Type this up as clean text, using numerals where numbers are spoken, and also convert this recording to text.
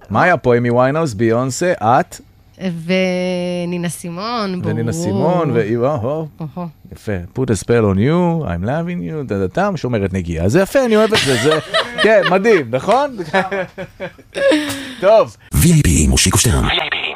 מה היה פה? אמי ויינהאוס, ביונסה, את? ונינה סימון, ברור. ונינה סימון, יפה. Put a spell on you, I'm loving you, דדתם, שומרת נגיעה. זה יפה, אני אוהב את זה. כן, מדהים, נכון? טוב. VIP, מושיקו שטרן. VIP.